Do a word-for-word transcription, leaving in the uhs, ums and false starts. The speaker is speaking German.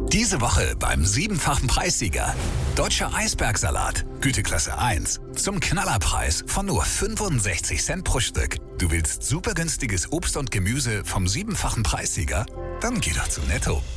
Diese Woche beim siebenfachen Preissieger. Deutscher Eisbergsalat, Güteklasse eins. Zum Knallerpreis von nur fünfundsechzig Cent pro Stück. Du willst super günstiges Obst und Gemüse vom siebenfachen Preissieger? Dann geh doch zu Netto.